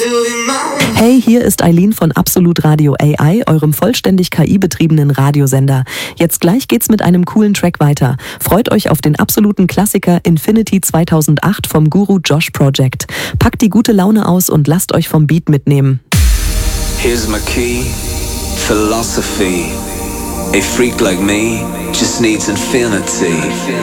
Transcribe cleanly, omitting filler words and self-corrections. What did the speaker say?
Hey, hier ist Eileen von Absolut Radio AI, eurem vollständig KI-betriebenen Radiosender. Jetzt gleich geht's mit einem coolen Track weiter. Freut euch auf den absoluten Klassiker Infinity 2008 vom Guru Josh Project. Packt die gute Laune aus und lasst euch vom Beat mitnehmen. Here's my key, philosophy. A freak like me just needs infinity.